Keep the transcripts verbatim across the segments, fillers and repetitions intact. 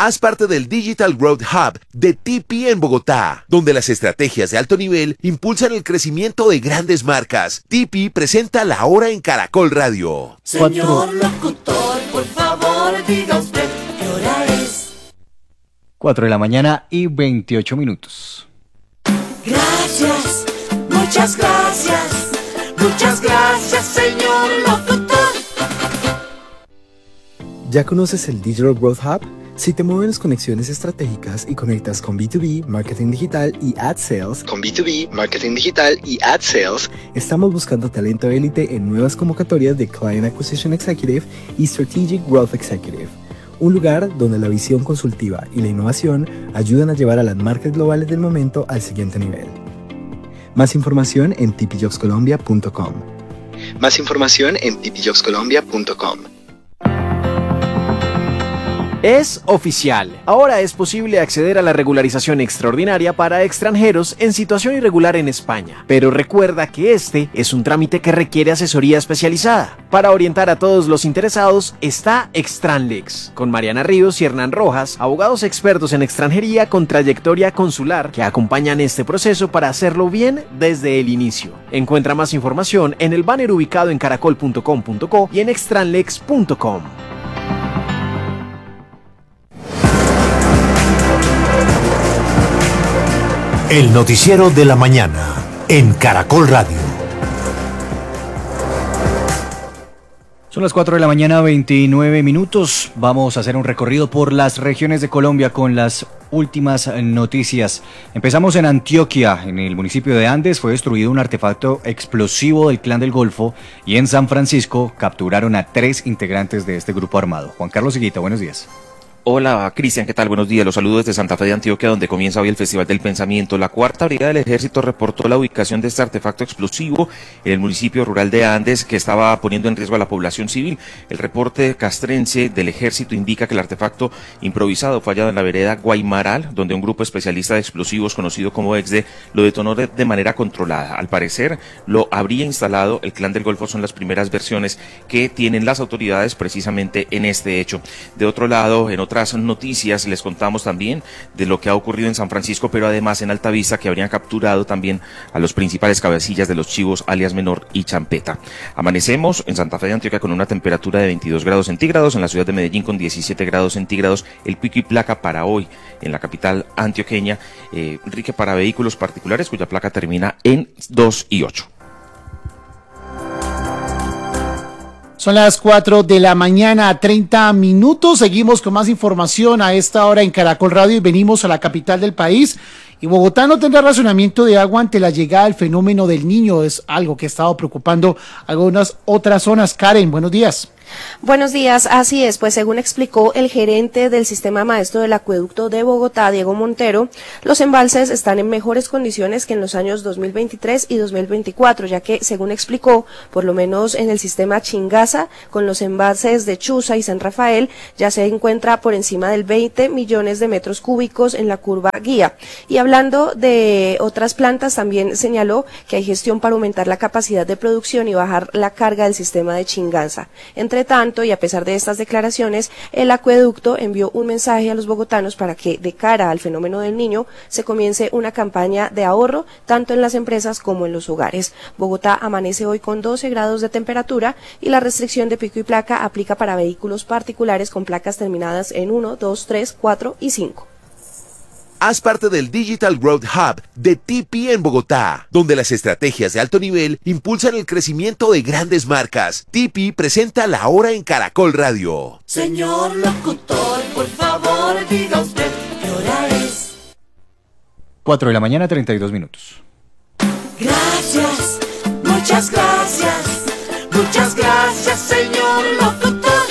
Haz parte del Digital Growth Hub de T P en Bogotá, donde las estrategias de alto nivel impulsan el crecimiento de grandes marcas. T P presenta La Hora en Caracol Radio. Señor locutor, por favor, diga usted qué hora es. cuatro de la mañana y veintiocho minutos. Gracias, muchas gracias, muchas gracias, señor locutor. ¿Ya conoces el Digital Growth Hub? Si te mueven las conexiones estratégicas y conectas con B dos B, marketing digital y ad sales, con B dos B, marketing digital y ad sales, estamos buscando talento élite en nuevas convocatorias de Client Acquisition Executive y Strategic Growth Executive. Un lugar donde la visión consultiva y la innovación ayudan a llevar a las marcas globales del momento al siguiente nivel. Más información en t p jobs colombia punto com. Más información en t p jobs colombia punto com. Es oficial. Ahora es posible acceder a la regularización extraordinaria para extranjeros en situación irregular en España. Pero recuerda que este es un trámite que requiere asesoría especializada. Para orientar a todos los interesados está Extranlex, con Mariana Ríos y Hernán Rojas, abogados expertos en extranjería con trayectoria consular que acompañan este proceso para hacerlo bien desde el inicio. Encuentra más información en el banner ubicado en caracol punto com punto co y en extranlex punto com. El noticiero de la mañana en Caracol Radio. Son las cuatro de la mañana, veintinueve minutos. Vamos a hacer un recorrido por las regiones de Colombia con las últimas noticias. Empezamos en Antioquia, en el municipio de Andes. Fue destruido un artefacto explosivo del Clan del Golfo y en San Francisco capturaron a tres integrantes de este grupo armado. Juan Carlos Higuita, buenos días. Hola, Cristian, ¿qué tal? Buenos días. Los saludos desde Santa Fe de Antioquia, donde comienza hoy el Festival del Pensamiento. La Cuarta Brigada del Ejército reportó la ubicación de este artefacto explosivo en el municipio rural de Andes, que estaba poniendo en riesgo a la población civil. El reporte castrense del Ejército indica que el artefacto improvisado fue hallado en la vereda Guaymaral, donde un grupo especialista de explosivos, conocido como E X D E, lo detonó de, de manera controlada. Al parecer, lo habría instalado el Clan del Golfo. Son las primeras versiones que tienen las autoridades precisamente en este hecho. De otro lado, en otro otras noticias les contamos también de lo que ha ocurrido en San Francisco, pero además en Altavista, que habrían capturado también a los principales cabecillas de los chivos, alias Menor y Champeta. Amanecemos en Santa Fe de Antioquia con una temperatura de veintidós grados centígrados, en la ciudad de Medellín con diecisiete grados centígrados. El pico y placa para hoy en la capital antioqueña eh, rige para vehículos particulares cuya placa termina en dos y ocho. Son las cuatro de la mañana, treinta minutos. Seguimos con más información a esta hora en Caracol Radio y venimos a la capital del país. Y Bogotá no tendrá racionamiento de agua ante la llegada del fenómeno del Niño. Es algo que ha estado preocupando algunas otras zonas. Karen, buenos días. Buenos días, así es, pues según explicó el gerente del Sistema Maestro del Acueducto de Bogotá, Diego Montero, los embalses están en mejores condiciones que en los años dos mil veintitrés y dos mil veinticuatro, ya que, según explicó, por lo menos en el sistema Chingaza, con los embalses de Chuza y San Rafael, ya se encuentra por encima del veinte millones de metros cúbicos en la curva guía. Y hablando de otras plantas, también señaló que hay gestión para aumentar la capacidad de producción y bajar la carga del sistema de Chingaza. Entre tanto, y a pesar de estas declaraciones, el acueducto envió un mensaje a los bogotanos para que, de cara al fenómeno del Niño, se comience una campaña de ahorro tanto en las empresas como en los hogares. Bogotá amanece hoy con doce grados de temperatura y la restricción de pico y placa aplica para vehículos particulares con placas terminadas en uno, dos, tres, cuatro y cinco. Haz parte del Digital Growth Hub de T P en Bogotá, donde las estrategias de alto nivel impulsan el crecimiento de grandes marcas. T P presenta La Hora en Caracol Radio. Señor locutor, por favor, diga usted qué hora es. cuatro de la mañana, treinta y dos minutos. Gracias, muchas gracias, muchas gracias, señor locutor.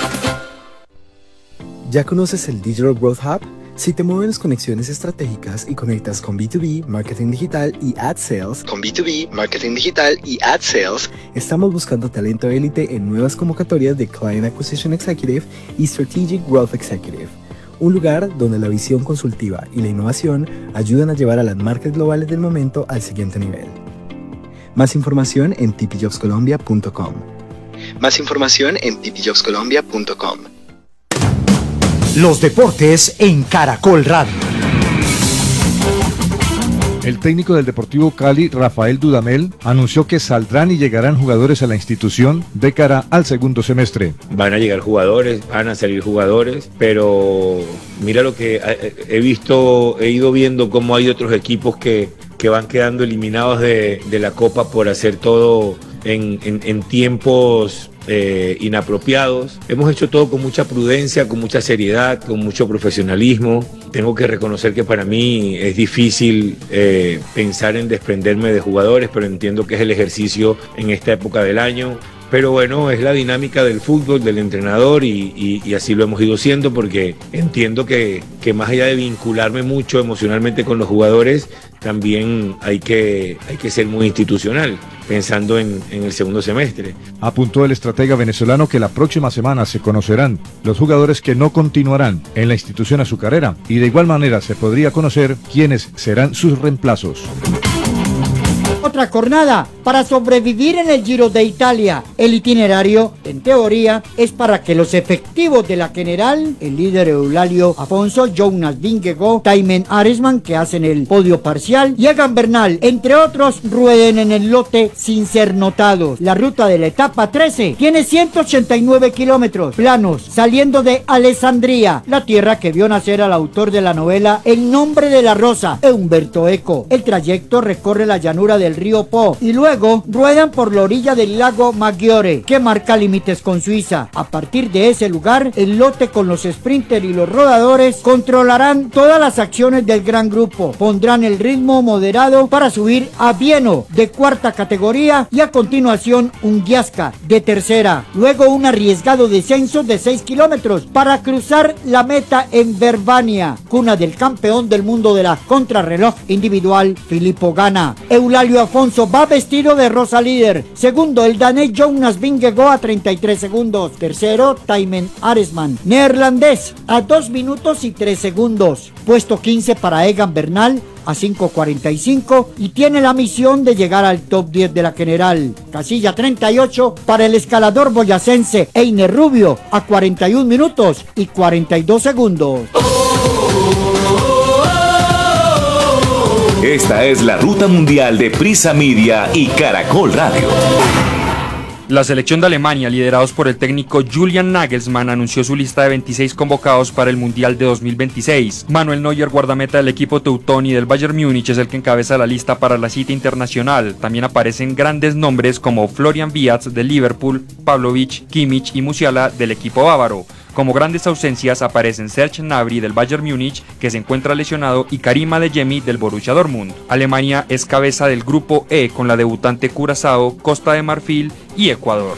¿Ya conoces el Digital Growth Hub? Si te mueven las conexiones estratégicas y conectas con B dos B, marketing digital y ad sales, con B dos B, marketing digital y ad sales, estamos buscando talento élite en nuevas convocatorias de Client Acquisition Executive y Strategic Growth Executive. Un lugar donde la visión consultiva y la innovación ayudan a llevar a las marcas globales del momento al siguiente nivel. Más información en t p jobs colombia punto com. Más información en t p jobs colombia punto com. Los deportes en Caracol Radio. El técnico del Deportivo Cali, Rafael Dudamel, anunció que saldrán y llegarán jugadores a la institución de cara al segundo semestre. Van a llegar jugadores, van a salir jugadores, pero mira lo que he visto, he ido viendo cómo hay otros equipos que, que van quedando eliminados de, de la Copa por hacer todo en, en, en tiempos Eh, inapropiados. Hemos hecho todo con mucha prudencia, con mucha seriedad, con mucho profesionalismo. Tengo que reconocer que para mí es difícil eh, pensar en desprenderme de jugadores, pero entiendo que es el ejercicio en esta época del año. Pero bueno, es la dinámica del fútbol, del entrenador y, y, y así lo hemos ido siendo, porque entiendo que, que más allá de vincularme mucho emocionalmente con los jugadores, también hay que, hay que ser muy institucional, pensando en, en el segundo semestre. Apuntó el estratega venezolano que la próxima semana se conocerán los jugadores que no continuarán en la institución azucarera y de igual manera se podría conocer quiénes serán sus reemplazos. Otra jornada para sobrevivir en el Giro de Italia. El itinerario, en teoría, es para que los efectivos de la general, el líder Eulalio Afonso, Jonas Vingegaard, Thymen Arensman, que hacen el podio parcial, y Egan Bernal, entre otros, rueden en el lote sin ser notados. La ruta de la etapa trece tiene ciento ochenta y nueve kilómetros planos, saliendo de Alessandria, la tierra que vio nacer al autor de la novela El nombre de la rosa, Umberto Eco. El trayecto recorre la llanura del río Po y luego ruedan por la orilla del lago Maggiore, que marca límites con Suiza. A partir de ese lugar, el lote con los sprinters y los rodadores controlarán todas las acciones del gran grupo, pondrán el ritmo moderado para subir a Vieno de cuarta categoría y a continuación Ungiasca de tercera, luego un arriesgado descenso de seis kilómetros para cruzar la meta en Verbania, cuna del campeón del mundo de la contrarreloj individual Filippo Ganna. Eulalio Afonso va vestido de rosa líder. Segundo, el danés Jonas Vingegaard a treinta y tres segundos. Tercero, Thymen Arensman, neerlandés, a dos minutos y tres segundos. Puesto quince para Egan Bernal a cinco cuarenta y cinco y tiene la misión de llegar al top diez de la general. Casilla treinta y ocho para el escalador boyacense Einer Rubio a cuarenta y un minutos y cuarenta y dos segundos. Esta es la ruta mundial de Prisa Media y Caracol Radio. La selección de Alemania, liderados por el técnico Julian Nagelsmann, anunció su lista de veintiséis convocados para el Mundial de dos mil veintiséis. Manuel Neuer, guardameta del equipo teutón y del Bayern Múnich, es el que encabeza la lista para la cita internacional. También aparecen grandes nombres como Florian Wirtz del Liverpool, Pavlovic, Kimmich y Musiala del equipo bávaro. Como grandes ausencias aparecen Serge Gnabry del Bayern Múnich, que se encuentra lesionado, y Karim Adeyemi del Borussia Dortmund. Alemania es cabeza del grupo E con la debutante Curazao, Costa de Marfil y Ecuador.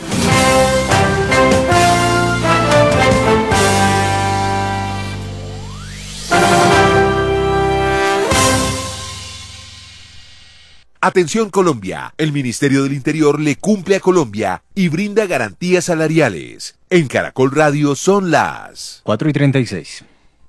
Atención Colombia, el Ministerio del Interior le cumple a Colombia y brinda garantías salariales. En Caracol Radio son las cuatro y treinta y seis.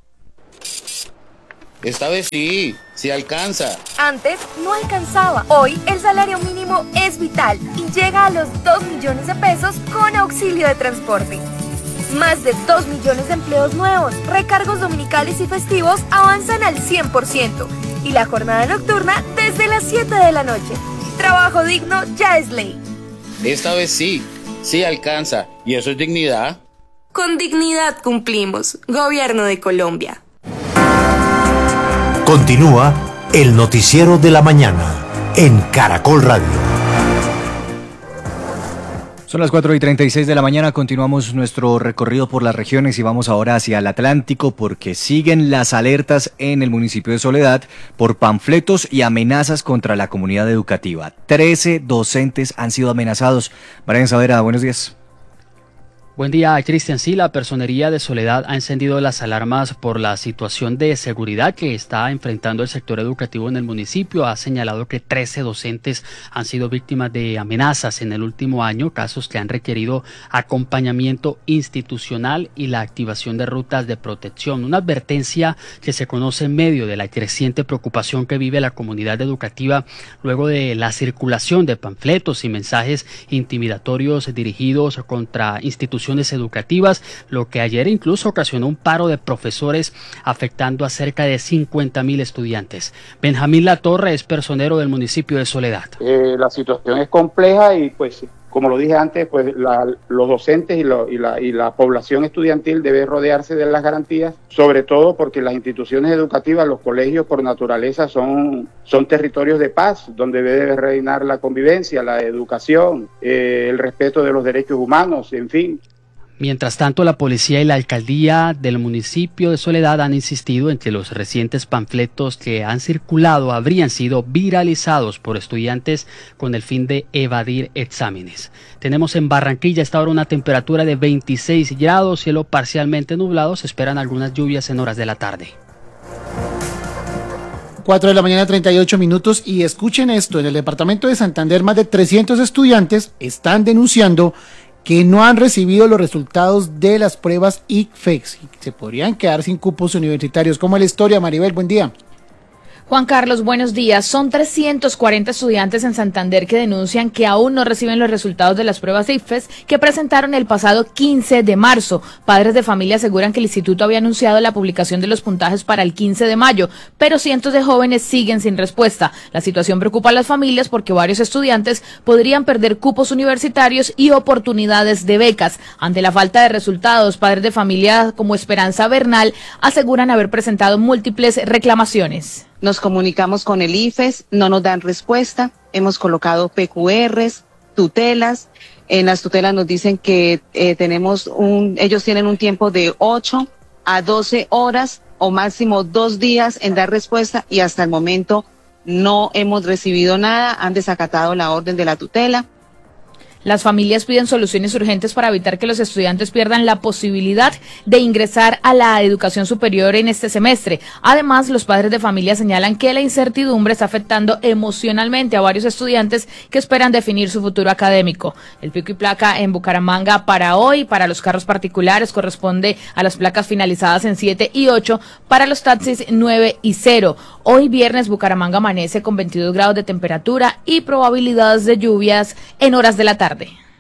Esta vez sí, sí alcanza. Antes no alcanzaba. Hoy el salario mínimo es vital y llega a los dos millones de pesos con auxilio de transporte. Más de dos millones de empleos nuevos, recargos dominicales y festivos avanzan al cien por ciento. Y la jornada nocturna desde las siete de la noche. Trabajo digno ya es ley. Esta vez sí, sí alcanza. ¿Y eso es dignidad? Con dignidad cumplimos. Gobierno de Colombia. Continúa el noticiero de la mañana en Caracol Radio. Son las cuatro y treinta y seis de la mañana, continuamos nuestro recorrido por las regiones y vamos ahora hacia el Atlántico porque siguen las alertas en el municipio de Soledad por panfletos y amenazas contra la comunidad educativa. Trece docentes han sido amenazados. Brian Savera, buenos días. Buen día, Cristian. Sí, la Personería de Soledad ha encendido las alarmas por la situación de seguridad que está enfrentando el sector educativo en el municipio. Ha señalado que trece docentes han sido víctimas de amenazas en el último año, casos que han requerido acompañamiento institucional y la activación de rutas de protección. Una advertencia que se conoce en medio de la creciente preocupación que vive la comunidad educativa luego de la circulación de panfletos y mensajes intimidatorios dirigidos contra instituciones instituciones educativas, lo que ayer incluso ocasionó un paro de profesores afectando a cerca de cincuenta mil estudiantes. Benjamín Latorre es personero del municipio de Soledad. Eh, la situación es compleja y pues, como lo dije antes, pues la, los docentes y, lo, y, la, y la población estudiantil debe rodearse de las garantías, sobre todo porque las instituciones educativas, los colegios por naturaleza son, son territorios de paz, donde debe reinar la convivencia, la educación, eh, el respeto de los derechos humanos, en fin. Mientras tanto, la policía y la alcaldía del municipio de Soledad han insistido en que los recientes panfletos que han circulado habrían sido viralizados por estudiantes con el fin de evadir exámenes. Tenemos en Barranquilla hasta ahora una temperatura de veintiséis grados, cielo parcialmente nublado, se esperan algunas lluvias en horas de la tarde. cuatro de la mañana, treinta y ocho minutos, y escuchen esto, en el departamento de Santander más de trescientos estudiantes están denunciando que no han recibido los resultados de las pruebas I C F E S y se podrían quedar sin cupos universitarios. ¿Cómo es la historia, Maribel? Buen día. Juan Carlos, buenos días. Son trescientos cuarenta estudiantes en Santander que denuncian que aún no reciben los resultados de las pruebas I C F E S que presentaron el pasado quince de marzo. Padres de familia aseguran que el instituto había anunciado la publicación de los puntajes para el quince de mayo, pero cientos de jóvenes siguen sin respuesta. La situación preocupa a las familias porque varios estudiantes podrían perder cupos universitarios y oportunidades de becas. Ante la falta de resultados, padres de familia como Esperanza Bernal aseguran haber presentado múltiples reclamaciones. Nos comunicamos con el I F E S, no nos dan respuesta, hemos colocado P Q Rs, tutelas, en las tutelas nos dicen que eh, tenemos un, ellos tienen un tiempo de ocho a doce horas o máximo dos días en dar respuesta y hasta el momento no hemos recibido nada, han desacatado la orden de la tutela. Las familias piden soluciones urgentes para evitar que los estudiantes pierdan la posibilidad de ingresar a la educación superior en este semestre. Además, los padres de familia señalan que la incertidumbre está afectando emocionalmente a varios estudiantes que esperan definir su futuro académico. El pico y placa en Bucaramanga para hoy, para los carros particulares, corresponde a las placas finalizadas en siete y ocho, para los taxis nueve y cero. Hoy viernes Bucaramanga amanece con veintidós grados de temperatura y probabilidades de lluvias en horas de la tarde.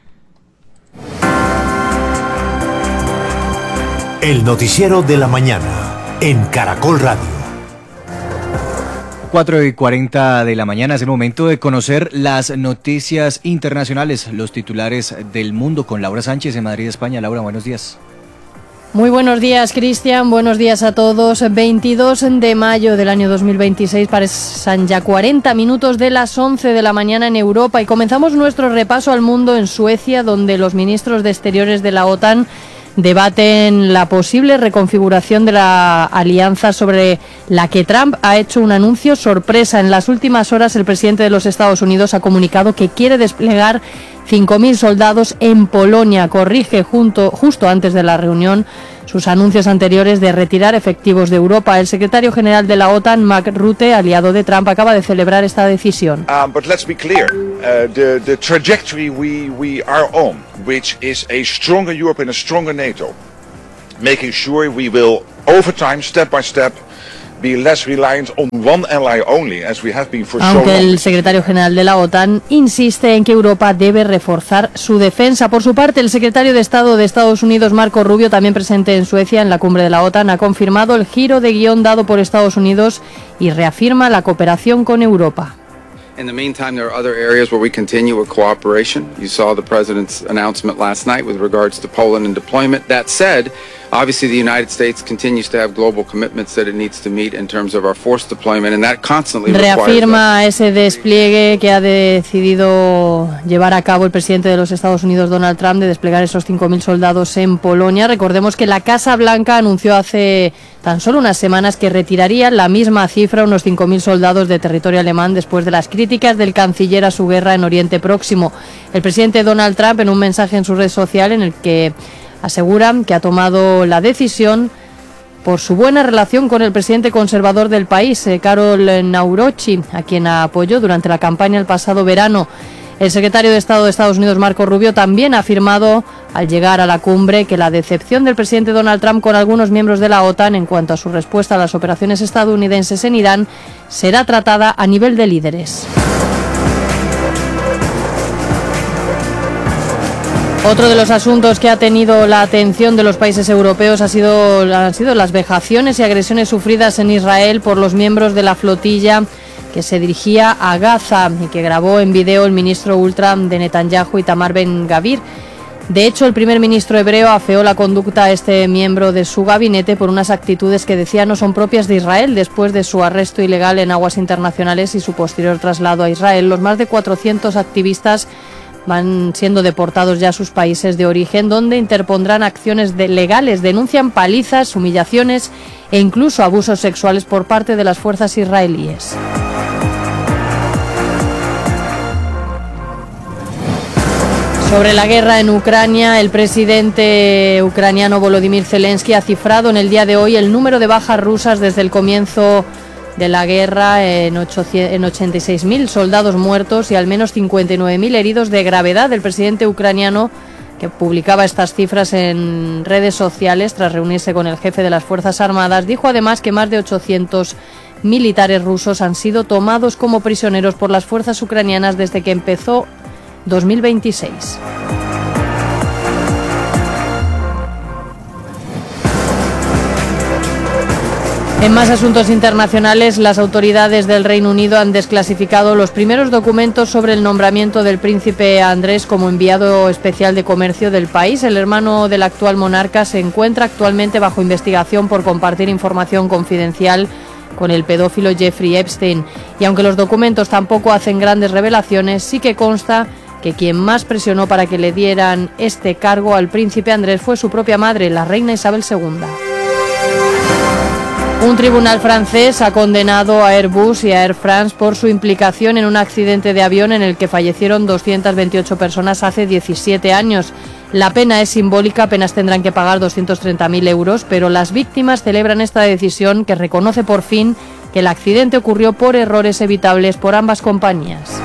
El noticiero de la mañana en Caracol Radio. cuatro y cuarenta de la mañana es el momento de conocer las noticias internacionales, los titulares del mundo con Laura Sánchez en Madrid, España. Laura, buenos días. Muy buenos días, Cristian. Buenos días a todos. veintidós de mayo del año dos mil veintiséis, pasan ya cuarenta minutos de las once de la mañana en Europa y comenzamos nuestro repaso al mundo en Suecia, donde los ministros de Exteriores de la OTAN debaten la posible reconfiguración de la alianza sobre la que Trump ha hecho un anuncio sorpresa. En las últimas horas, el presidente de los Estados Unidos ha comunicado que quiere desplegar cinco mil soldados en Polonia. Corrige junto, justo antes de la reunión sus anuncios anteriores de retirar efectivos de Europa. El secretario general de la OTAN, Mark Rutte, aliado de Trump, acaba de celebrar esta decisión. Um, but let's be clear, uh, the, the trajectory we, we are on, which is a stronger Europe and a stronger NATO, making sure we will, over time, step by step, be less reliant on one ally only, as we have been for so long. Aunque el secretario general de la OTAN insiste en que Europa debe reforzar su defensa. Por su parte, el secretario de Estado de Estados Unidos, Marco Rubio, también presente en Suecia en la cumbre de la OTAN, ha confirmado el giro de guión dado por Estados Unidos y reafirma la cooperación con Europa. In the meantime, there are other areas where we continue with cooperation. You saw the President's announcement last night with regards to Poland and deployment. That said, obviously the United States continues to have global commitments that it needs to meet in terms of our force deployment, and that constantly Reafirma requires ese despliegue que ha decidido llevar a cabo el presidente de los Estados Unidos, Donald Trump, de desplegar esos cinco mil soldados en Polonia. Recordemos que la Casa Blanca anunció hace tan solo unas semanas que retiraría la misma cifra, unos cinco mil soldados de territorio alemán, después de las críticas del canciller a su guerra en Oriente Próximo. El presidente Donald Trump, en un mensaje en su red social en el que asegura que ha tomado la decisión por su buena relación con el presidente conservador del país, Karol Nawrocki, a quien apoyó durante la campaña el pasado verano. El secretario de Estado de Estados Unidos, Marco Rubio, también ha afirmado al llegar a la cumbre que la decepción del presidente Donald Trump con algunos miembros de la OTAN en cuanto a su respuesta a las operaciones estadounidenses en Irán será tratada a nivel de líderes. Otro de los asuntos que ha tenido la atención de los países europeos ha sido, han sido las vejaciones y agresiones sufridas en Israel por los miembros de la flotilla que se dirigía a Gaza y que grabó en video el ministro ultra de Netanyahu, Itamar Ben-Gavir. De hecho, el primer ministro hebreo afeó la conducta a este miembro de su gabinete por unas actitudes que decía no son propias de Israel. Después de su arresto ilegal en aguas internacionales y su posterior traslado a Israel, los más de cuatrocientos activistas van siendo deportados ya a sus países de origen, donde interpondrán acciones de legales, denuncian palizas, humillaciones e incluso abusos sexuales por parte de las fuerzas israelíes. Sobre la guerra en Ucrania, el presidente ucraniano Volodymyr Zelensky ha cifrado en el día de hoy el número de bajas rusas desde el comienzo de la guerra en ochenta y seis mil soldados muertos y al menos cincuenta y nueve mil heridos de gravedad. El presidente ucraniano, que publicaba estas cifras en redes sociales tras reunirse con el jefe de las Fuerzas Armadas, dijo además que más de ochocientos militares rusos han sido tomados como prisioneros por las fuerzas ucranianas desde que empezó dos mil veintiséis. En más asuntos internacionales, las autoridades del Reino Unido han desclasificado los primeros documentos sobre el nombramiento del príncipe Andrés como enviado especial de comercio del país. El hermano del actual monarca se encuentra actualmente bajo investigación por compartir información confidencial con el pedófilo Jeffrey Epstein. Y aunque los documentos tampoco hacen grandes revelaciones, sí que consta que quien más presionó para que le dieran este cargo al príncipe Andrés fue su propia madre, la reina Isabel segunda. Un tribunal francés ha condenado a Airbus y a Air France por su implicación en un accidente de avión en el que fallecieron doscientas veintiocho personas hace diecisiete años. La pena es simbólica, apenas tendrán que pagar doscientos treinta mil euros, pero las víctimas celebran esta decisión que reconoce por fin que el accidente ocurrió por errores evitables por ambas compañías.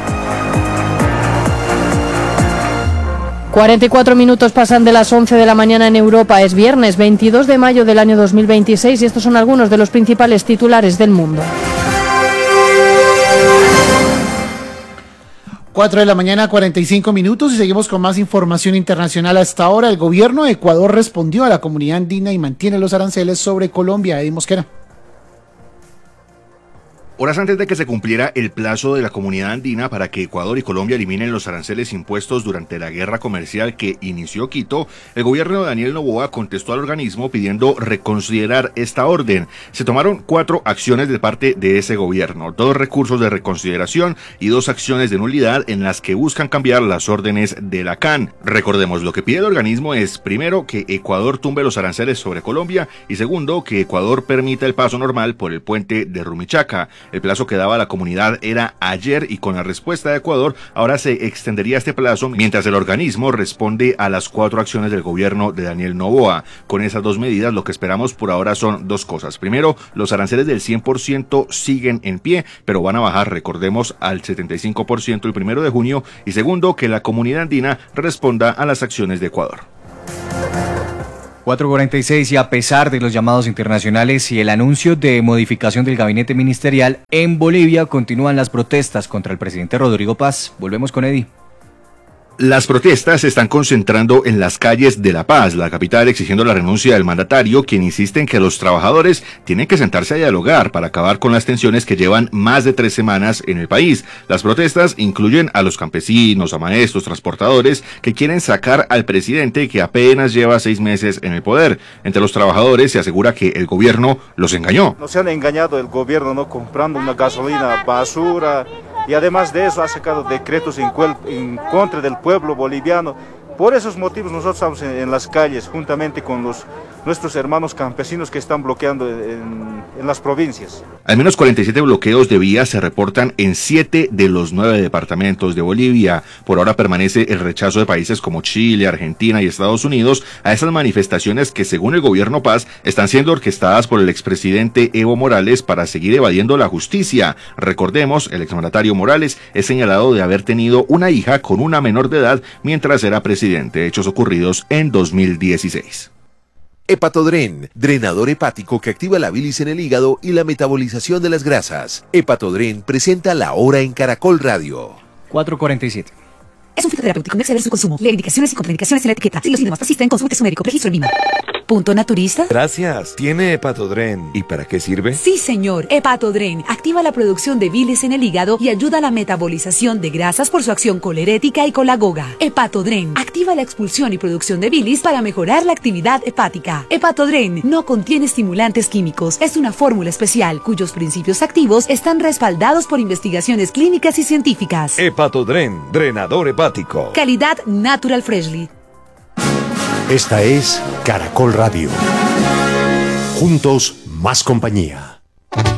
cuarenta y cuatro minutos pasan de las once de la mañana en Europa. Es viernes veintidós de mayo del año dos mil veintiséis y estos son algunos de los principales titulares del mundo. cuatro de la mañana, cuarenta y cinco minutos y seguimos con más información internacional hasta ahora. El gobierno de Ecuador respondió a la comunidad andina y mantiene los aranceles sobre Colombia. Eddie Mosquera. Horas antes de que se cumpliera el plazo de la comunidad andina para que Ecuador y Colombia eliminen los aranceles impuestos durante la guerra comercial que inició Quito, el gobierno de Daniel Noboa contestó al organismo pidiendo reconsiderar esta orden. Se tomaron cuatro acciones de parte de ese gobierno, dos recursos de reconsideración y dos acciones de nulidad en las que buscan cambiar las órdenes de la C A N. Recordemos, lo que pide el organismo es, primero, que Ecuador tumbe los aranceles sobre Colombia y segundo, que Ecuador permita el paso normal por el puente de Rumichaca. El plazo que daba la comunidad era ayer y con la respuesta de Ecuador ahora se extendería este plazo mientras el organismo responde a las cuatro acciones del gobierno de Daniel Noboa. Con esas dos medidas lo que esperamos por ahora son dos cosas. Primero, los aranceles del cien por ciento siguen en pie, pero van a bajar, recordemos, al setenta y cinco por ciento el primero de junio. Y segundo, que la comunidad andina responda a las acciones de Ecuador. cuatro cuarenta y seis y a pesar de los llamados internacionales y el anuncio de modificación del gabinete ministerial, en Bolivia continúan las protestas contra el presidente Rodrigo Paz. Volvemos con Eddie. Las protestas se están concentrando en las calles de La Paz, la capital, exigiendo la renuncia del mandatario, quien insiste en que los trabajadores tienen que sentarse a dialogar para acabar con las tensiones que llevan más de tres semanas en el país. Las protestas incluyen a los campesinos, a maestros, transportadores, que quieren sacar al presidente que apenas lleva seis meses en el poder. Entre los trabajadores se asegura que el gobierno los engañó. Nos han engañado el gobierno, ¿no? Comprando una gasolina basura. Y además de eso ha sacado decretos en, en contra del pueblo boliviano. Por esos motivos nosotros estamos en, en las calles juntamente con los, nuestros hermanos campesinos que están bloqueando en, en las provincias. Al menos cuarenta y siete bloqueos de vías se reportan en siete de los nueve departamentos de Bolivia. Por ahora permanece el rechazo de países como Chile, Argentina y Estados Unidos a esas manifestaciones que, según el gobierno Paz, están siendo orquestadas por el expresidente Evo Morales para seguir evadiendo la justicia. Recordemos, el exmandatario Morales es señalado de haber tenido una hija con una menor de edad mientras era presidente. Hechos ocurridos en dos mil dieciséis. Hepatodren, drenador hepático que activa la bilis en el hígado y la metabolización de las grasas. Hepatodren presenta La Hora en Caracol Radio. cuatro cuarenta y siete. Es un fitoterapéutico. No exceder su consumo. Lee indicaciones y contraindicaciones en la etiqueta. Si los síntomas persisten, consulte a su médico. Registro en I M A. ¿Punto naturista? Gracias. ¿Tiene Hepatodren? ¿Y para qué sirve? Sí, señor. Hepatodren activa la producción de bilis en el hígado y ayuda a la metabolización de grasas por su acción colerética y colagoga. Hepatodren activa la expulsión y producción de bilis para mejorar la actividad hepática. Hepatodren no contiene estimulantes químicos. Es una fórmula especial cuyos principios activos están respaldados por investigaciones clínicas y científicas. Hepatodren, drenador hepático. Calidad Natural Freshly. Esta es Caracol Radio. Juntos, más compañía.